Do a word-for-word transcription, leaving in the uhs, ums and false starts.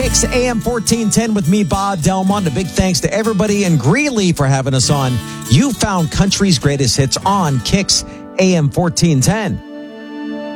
Kicks A M fourteen ten with me, Bob Delmont. A big thanks to everybody in Greeley for having us on. You found country's greatest hits on Kicks A M fourteen ten.